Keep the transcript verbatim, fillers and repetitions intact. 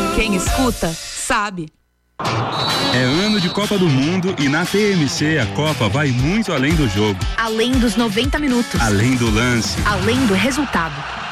Quem escuta, sabe. É ano de Copa do Mundo e na T M C a Copa vai muito além do jogo. Além dos noventa minutos. Além do lance. Além do resultado.